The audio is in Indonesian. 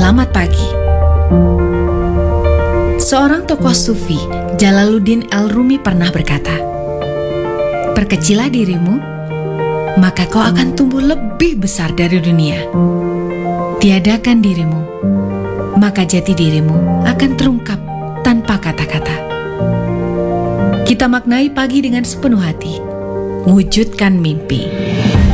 Selamat pagi. Seorang tokoh sufi, Jalaluddin Al-Rumi pernah berkata, "Perkecilah dirimu, maka kau akan tumbuh lebih besar dari dunia. Tiadakan dirimu, maka jati dirimu akan terungkap tanpa kata-kata." Kita maknai pagi dengan sepenuh hati. Wujudkan mimpi.